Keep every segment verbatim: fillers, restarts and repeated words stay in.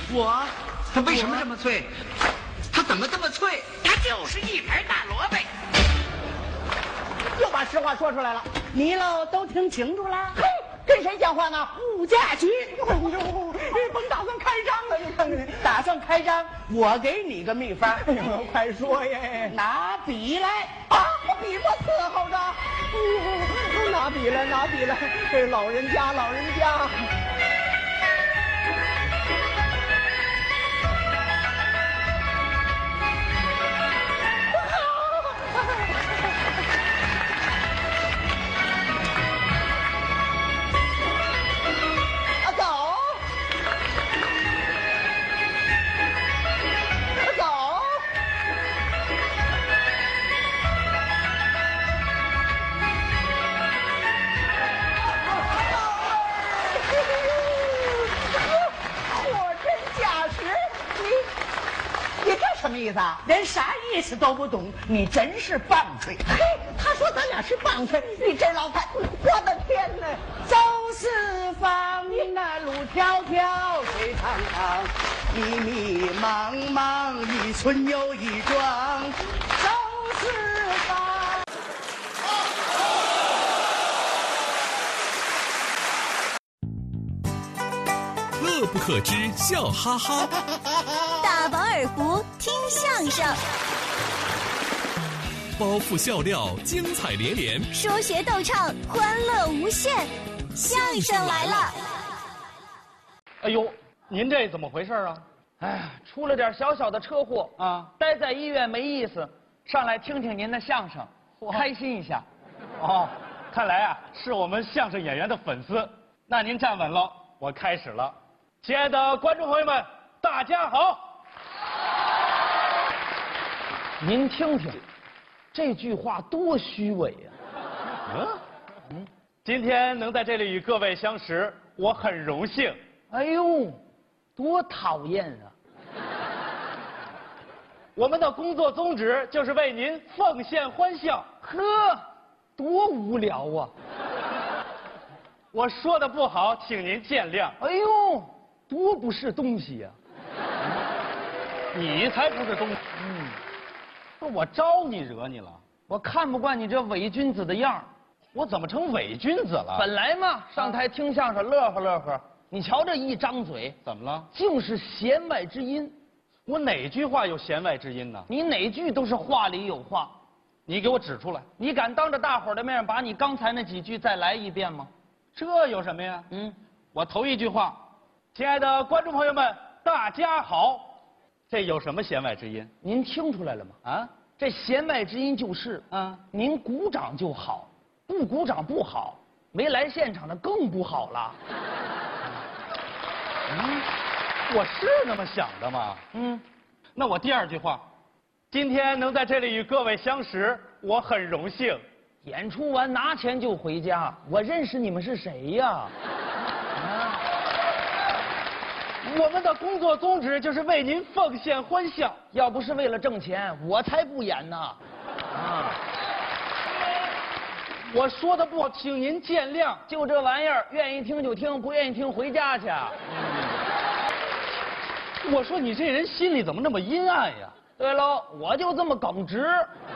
我， 它为什么这么脆？它怎么这么脆？ 它就是一盘大萝卜。 又把实话说出来了， 你喽都听清楚了？ 嘿，跟谁讲话呢？ 物价局。 哎呦，你甭打算开张了，你看看， 打算开张，我给你个秘方。 哎呦，快说耶！ 拿笔来啊，我笔我伺候着。哎呦，拿笔来，拿笔来！哎，老人家，老人家。什么意思啊？ 连啥意思都不懂，你真是棒槌！ 嘿，他说咱俩是棒槌，你这老太，我的天哪！ 走四方，那路迢迢，水长长，迷迷茫茫，一村又一庄。走四方。 乐不可支，笑哈哈。 大饱耳福，听相声， 包袱笑料，精彩连连， 说学逗唱，欢乐无限。相声来了！ 哎呦，您这怎么回事啊？ 哎呀，出了点小小的车祸啊， 待在医院没意思，上来听听您的相声，开心一下。 哦，看来啊是我们相声演员的粉丝。那您站稳了，我开始了。亲爱的观众朋友们，大家好。 您听听，这句话多虚伪呀！ 嗯嗯，今天能在这里与各位相识，我很荣幸。 哎呦，多讨厌啊！ 我们的工作宗旨就是为您奉献欢笑。 呵，多无聊啊！ 我说的不好，请您见谅。 哎呦，多不是东西呀！ 你才不是东西。嗯。我招你惹你了？ 我看不惯你这伪君子的样儿。 我怎么成伪君子了？ 本来嘛，上台听相声乐呵乐呵，你瞧这一张嘴， 怎么了？ 就是弦外之音。 我哪句话有弦外之音呢？ 你哪句都是话里有话。 你给我指出来。 你敢当着大伙儿的面把你刚才那几句再来一遍吗？ 这有什么呀？ 嗯， 我头一句话，亲爱的观众朋友们，大家好。这有什么弦外之音？ 您听出来了吗？ 啊， 这弦外之音就是， 啊， 您鼓掌就好，不鼓掌不好，没来现场的更不好了。 嗯，我是那么想的吗？ 嗯， 那我第二句话，今天能在这里与各位相识，我很荣幸。 演出完拿钱就回家，我认识你们是谁呀？ 啊，我们的工作宗旨就是为您奉献欢笑。 要不是为了挣钱，我才不演呢。啊， 我说的不好，请您见谅。 就这玩意儿，愿意听就听，不愿意听回家去。 嗯、我说你这人心里怎么那么阴暗呀？ 对喽，我就这么耿直。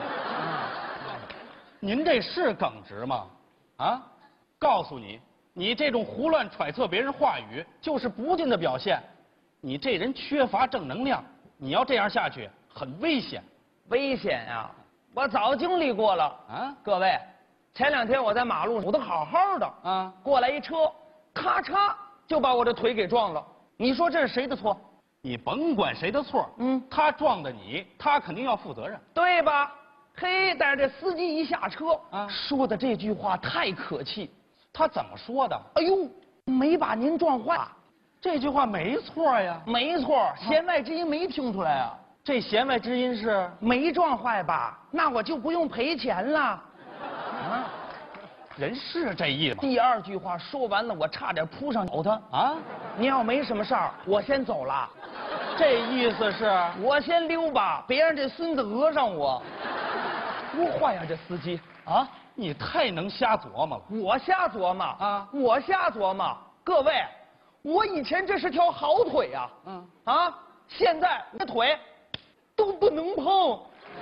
您这是耿直吗？啊，告诉你，你这种胡乱揣测别人话语，就是不敬的表现。你这人缺乏正能量，你要这样下去，很危险。 危险呀！我早经历过了啊！各位，前两天我在马路上走得好好的啊，过来一车，咔嚓就把我的腿给撞了。你说这是谁的错？ 你甭管谁的错，嗯，他撞的你，他肯定要负责任， 对吧？嘿，但是这司机一下车啊， 说的这句话太可气。 他怎么说的？ 哎呦，没把您撞坏。 这句话没错呀， 没错，弦外之音没听出来啊。 这弦外之音是没撞坏吧？那我就不用赔钱了。啊， 人是这意思。 第二句话说完了，我差点扑上咬他啊！ 你要没什么事儿，我先走了。 这意思是我先溜吧，别让这孙子讹上我。多坏呀，这司机啊！ 你太能瞎琢磨了。 我瞎琢磨啊！ 我瞎琢磨。各位， 我以前这是条好腿呀、啊，嗯啊，现在我的腿都不能碰。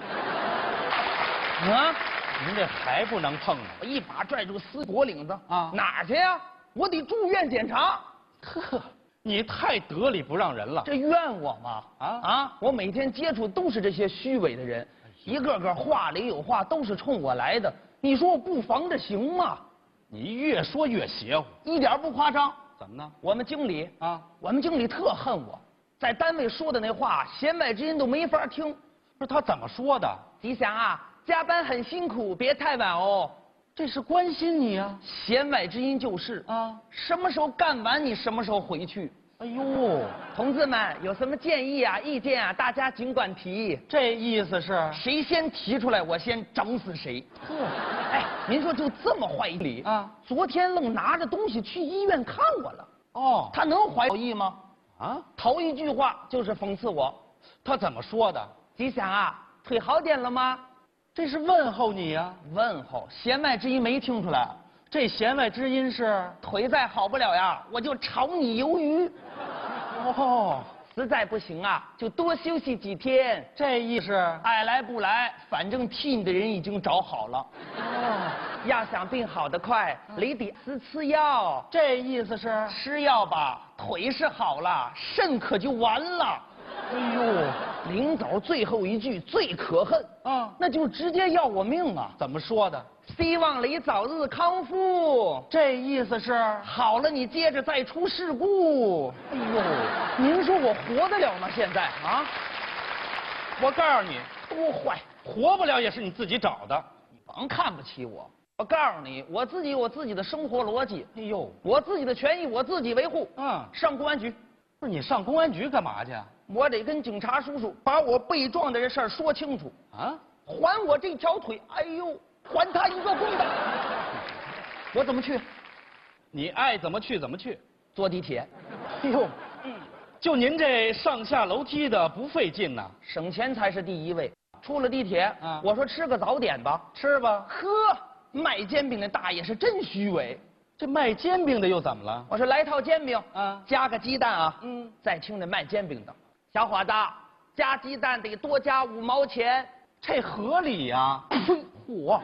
啊， 您这还不能碰呢？ 我一把拽住丝脖领子啊， 哪儿去呀？我得住院检查。 呵，你太得理不让人了。 这怨我吗？啊啊！我每天接触都是这些虚伪的人，一个个话里有话，都是冲我来的。你说我不防着行吗？ 你越说越邪乎， 一点不夸张。 怎么呢？ 我们经理啊， 我们经理特恨我，在单位说的那话，弦外之音都没法听。 不是他怎么说的？ 吉祥啊，加班很辛苦，别太晚哦。 这是关心你啊。 弦外之音就是啊，什么时候干完你什么时候回去。 哎呦， 同志们有什么建议啊、意见啊，大家尽管提。 这意思是谁先提出来，我先整死谁。呵，哎，您说就这么坏理啊？昨天愣拿着东西去医院看我了。哦，他能怀好意吗？啊，头一句话就是讽刺我。 他怎么说的？ 吉祥啊，腿好点了吗？ 这是问候你呀、啊。 问候，弦外之音没听出来。 这弦外之音是腿再好不了呀，我就炒你鱿鱼。 哦， 实在不行啊，就多休息几天。 这意思爱来不来，反正替你的人已经找好了。哦，要想病好得快，你得吃吃药。 这意思是吃药吧，腿是好了，肾可就完了。哎呦，临走最后一句最可恨啊，那就直接要我命啊！ 怎么说的？ 希望你早日康复。 这意思是好了，你接着再出事故。哎呦，您说我活得了吗？现在啊， 我告诉你， 多坏， 活不了也是你自己找的。 你甭看不起我。我告诉你，我自己有我自己的生活逻辑。 哎呦， 我自己的权益我自己维护。嗯，上公安局。 不是你上公安局干嘛去？ 我得跟警察叔叔把我被撞的这事儿说清楚啊！还我这条腿，哎呦，还他一个公道！我怎么去？ 你爱怎么去怎么去。 坐地铁。 哎呦，嗯，就您这上下楼梯的不费劲呐， 省钱才是第一位。出了地铁，啊，我说吃个早点吧， 吃吧。 呵，卖煎饼的大爷是真虚伪。 这卖煎饼的又怎么了？ 我说来套煎饼， 啊， 加个鸡蛋啊。嗯，再听那卖煎饼的。小伙子，加鸡蛋得多加五毛钱， 这合理呀！ 嚯！我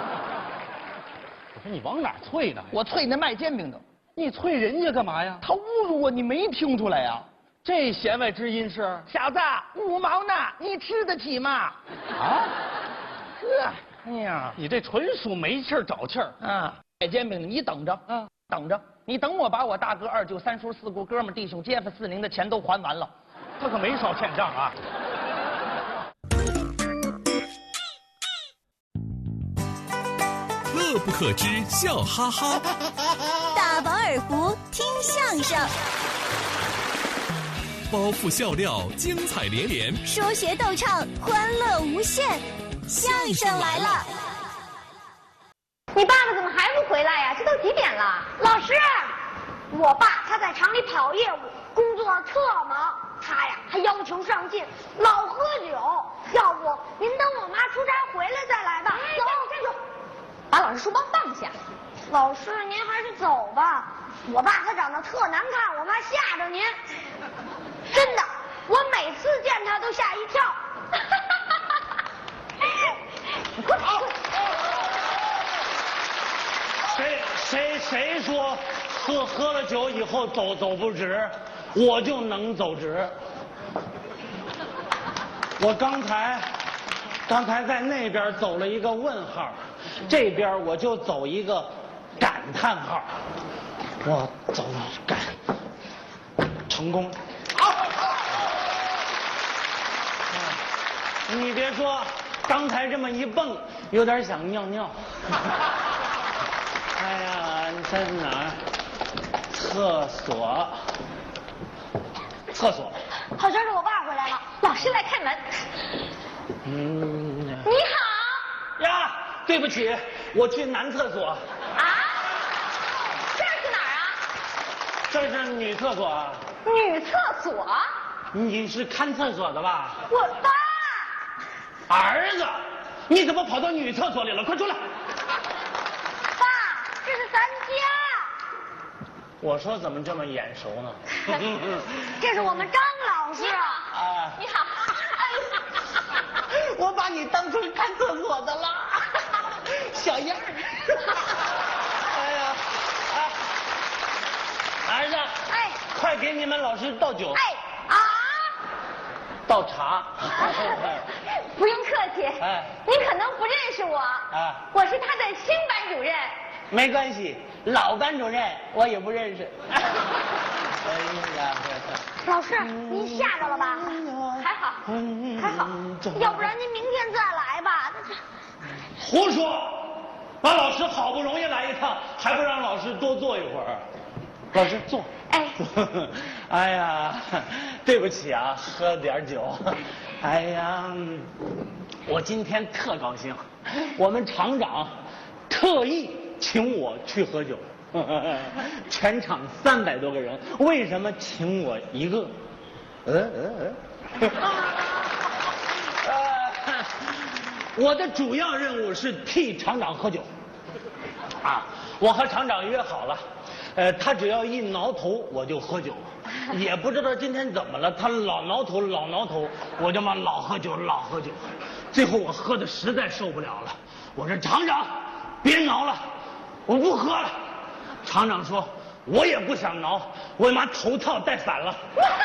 说你往哪啐呢？ 我啐那卖煎饼的。 你啐人家干嘛呀？ 他侮辱我，你没听出来呀？ 这弦外之音是？ 小子，五毛呢，你吃得起吗？啊？呵，哎呀， 你这纯属没气儿找气儿啊！卖煎饼的，你等着，嗯，等着，你等我把我大哥、二舅、三叔、四姑、哥们、弟兄、街坊、四邻的钱都还完了。 他可没少欠账啊！ 乐不可支，笑哈哈。 大饱耳福，听相声。 包袱笑料，精彩连连。 说学逗唱，欢乐无限。相声来了！ 你爸爸怎么还不回来呀？这都几点了？老师，我爸他在厂里跑业务，工作特忙。他呀还要求上进，老喝酒。要不您等我妈出差回来再来吧。走，站住！把老师书包放下。老师，您还是走吧。我爸他长得特难看，我怕吓着您。真的，我每次见他都吓一跳。你过来。 谁谁谁说喝喝了酒以后走走不直？我就能走直。我刚才刚才在那边走了一个问号，这边我就走一个感叹号。我走感成功。好，你别说，刚才这么一蹦，有点想尿尿。哎呀，你在哪儿？厕所。厕所， 好像是我爸回来了，老师来开门。 嗯， 你好。 呀，对不起，我去男厕所。 啊？这是哪儿啊？ 这是女厕所。 女厕所？ 你是看厕所的吧？ 我爸。 儿子，你怎么跑到女厕所里了？快出来！ 爸，这是咱家。 我说怎么这么眼熟呢？ 这是我们张老师啊。 啊， 你好。 我把你当成看厕所的了，小样儿。哎呀，哎，儿子， 哎， 快给你们老师倒酒。 哎啊， 倒茶。 不用客气。 哎， 你可能不认识我。 啊， 我是他的新班主任。 没关系，老班主任我也不认识。哎呀， 老师，您吓着了吧？还好，还好，要不然您明天再来吧。 胡说！把老师好不容易来一趟，还不让老师多坐一会儿？老师坐。 哎， 哎呀，对不起啊，喝点酒。哎呀，我今天特高兴，我们厂长特意请我去喝酒。全场三百多个人，为什么请我一个？嗯嗯嗯。呃，我的主要任务是替厂长喝酒。啊，我和厂长约好了，呃，他只要一挠头我就喝酒，也不知道今天怎么了，他老挠头老挠头，我就嘛老喝酒老喝酒，最后我喝的实在受不了了，我说厂长别挠了，我不喝了。厂长说：“我也不想挠，我把头套戴反了。”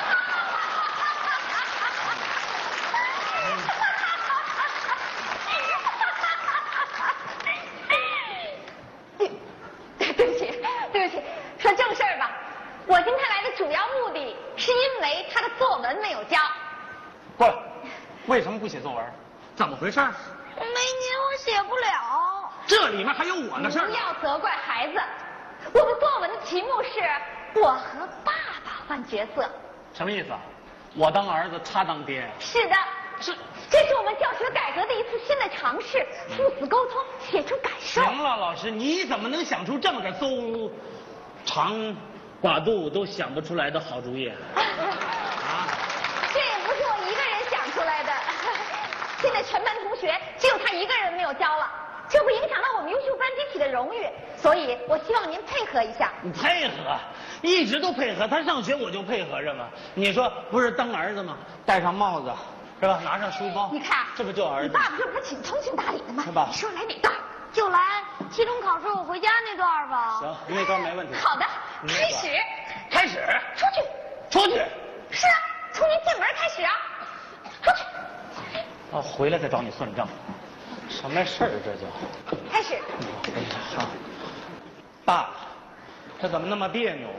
对不起，对不起，说正事儿吧。我今天来的主要目的是因为他的作文没有交。 不，为什么不写作文？怎么回事？ 没您我写不了。 这里面还有我的事儿。 不要责怪孩子。我的作文的题目是我和爸爸换角色。 什么意思啊？我当儿子，他当爹。 是的， 是， 这是我们教学改革的一次新的尝试，父子沟通，写出感受。 行了，老师，你怎么能想出这么个馊长寡肚都想不出来的好主意？啊？ 这也不是我一个人想出来的，现在全班同学只有他一个人没有交了。这会影响到我们优秀班集体的荣誉，所以我希望您配合一下。 你配合，一直都配合。他上学我就配合着嘛。你说不是当儿子吗？戴上帽子，是吧？拿上书包， 你看， 这不就儿子？ 你爸爸这不是挺通情达理的吗？ 是吧？ 你说来哪段？就来期中考试我回家那段吧。 行，那段没问题。 好的，开始。 开始。 出去。 出去。 是啊，从您进门开始啊。出去。 啊，回来再找你算账。什么事儿这就？ 开始。 哎呀，好，爸，这怎么那么别扭？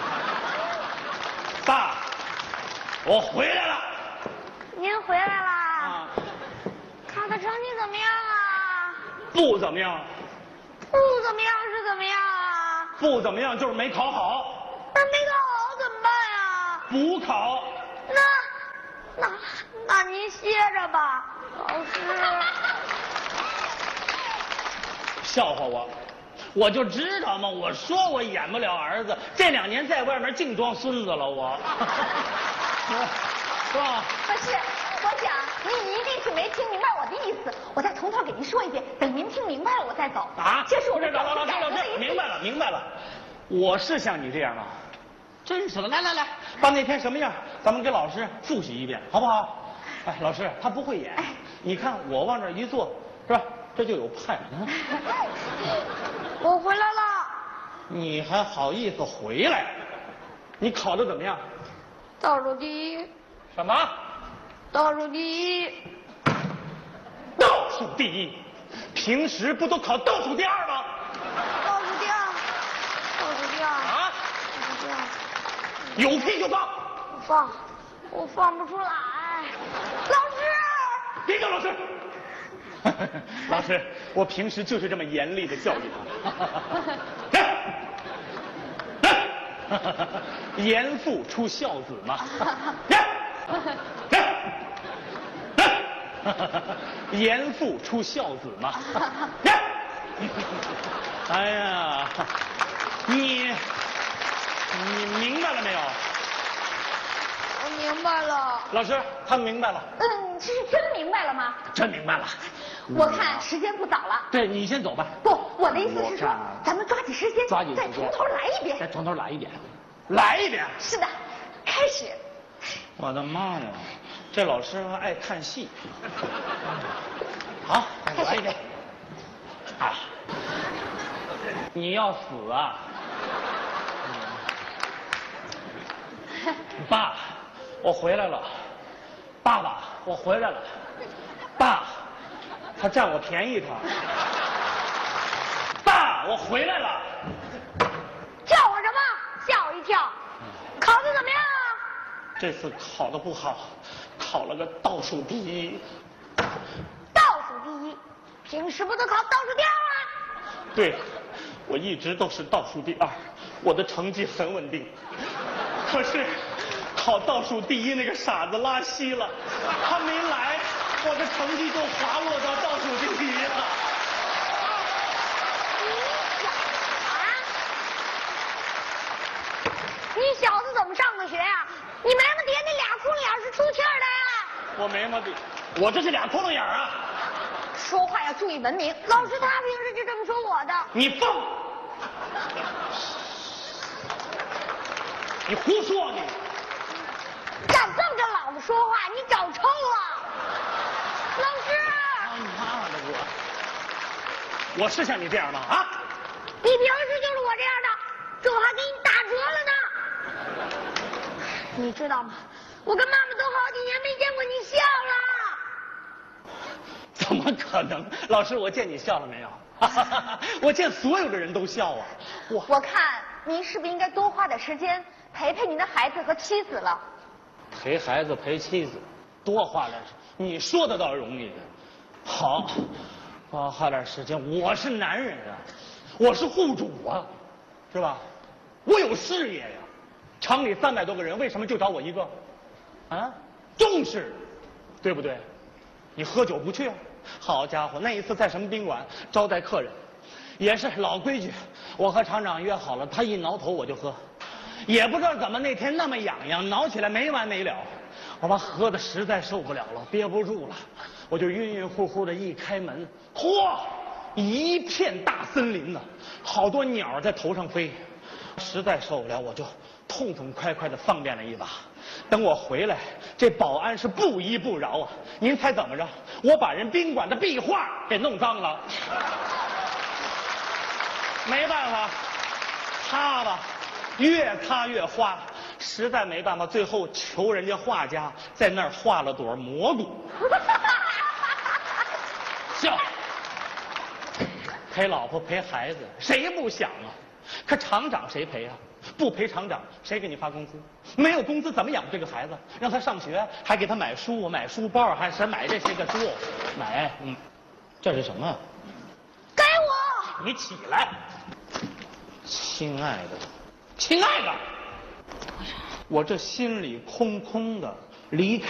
爸，我回来了。 您回来啦？ 啊。 考的成绩怎么样啊？ 不怎么样。 不怎么样是怎么样啊？ 不怎么样就是没考好。 那没考好怎么办呀？ 补考。 那，那，那您歇着吧，老师。 笑话我，我就知道嘛！我说我演不了儿子，这两年在外面净装孙子了，我，是吧？ 不是，我想您一定是没听明白我的意思，我再从头给您说一遍，等您听明白了我再走。 啊！ 这是我们的老师老师，明白了明白了，我是像你这样吗？真是的，来来来，把那天什么样，咱们给老师复习一遍，好不好？哎，老师他不会演，哎、你看我往这一坐，是吧？这就有派。 我回来了。 你还好意思回来？你考的怎么样？ 倒数第一。 什么？ 倒数第一。 倒数第一？平时不都考倒数第二吗？ 倒数第二。倒数第二。 啊？ 倒数第二。 有屁就放。 放，我放不出来。老师。 别叫老师。老师，我平时就是这么严厉的教育他。来，来，严父出孝子嘛。来，来，来，严父出孝子嘛。来，哎呀，你你明白了没有？ 我明白了。 老师，他明白了。 嗯，这是真明白了吗？ 真明白了。 我看时间不早了。 对，你先走吧。 不，我的意思是说我看， 咱们抓紧时间， 抓紧时间再从头来一遍。 再从头来一遍，来一遍。 是的，开始。 我的妈呀，这老师还爱看戏。好，来一遍。啊，你要死啊！爸，我回来了。爸爸，我回来了。爸，他占我便宜他。爸，我回来了。 叫我什么？吓我一跳。考的怎么样啊？ 这次考的不好，考了个倒数第一。 倒数第一，平时不都考倒数第二吗？ 对，我一直都是倒数第二，我的成绩很稳定。可是考倒数第一那个傻子拉稀了，他没来，我的成绩就滑落到倒数第一了。 你小子怎么上的学啊？你眉毛底下那俩窟窿眼是出气儿的呀？ 我眉毛底，我这是俩窟窿眼啊！ 说话要注意文明，老师他平时就这么说我的。 你疯！你胡说你！ 敢瞪着老子说话，你找抽了！老师！ 他妈的我！我是像你这样吗？啊！ 你平时就是我这样的，这我还给你打折了呢。你知道吗？我跟妈妈都好几年没见过你笑了。 怎么可能？老师，我见你笑了没有？我见所有的人都笑啊！ 我我看您是不是应该多花点时间陪陪您的孩子和妻子了？ 陪孩子陪妻子，多花点时，你说的倒容易。好，多花点时间。我是男人啊，我是户主啊，是吧？我有事业呀。厂里三百多个人，为什么就找我一个？啊，重视，对不对？你喝酒不去啊？好家伙，那一次在什么宾馆招待客人，也是老规矩，我和厂长约好了，他一挠头我就喝，也不知道怎么那天那么痒痒，挠起来没完没了，我把喝的实在受不了了，憋不住了，我就晕晕乎乎的一开门，嚯，一片大森林呢，好多鸟在头上飞，实在受不了，我就痛痛快快的方便了一把。等我回来，这保安是不依不饶啊！您猜怎么着？我把人宾馆的壁画给弄脏了，没办法，擦吧，越擦越花，实在没办法，最后求人家画家在那儿画了朵蘑菇。笑，陪老婆陪孩子，谁不想啊？可厂长谁陪啊？不陪厂长，谁给你发工资？没有工资怎么养这个孩子？让他上学，还给他买书、买书包，还是买这些个书，买，嗯，这是什么？ 给我！ 你起来，亲爱的，亲爱的，我这心里空空的，离开。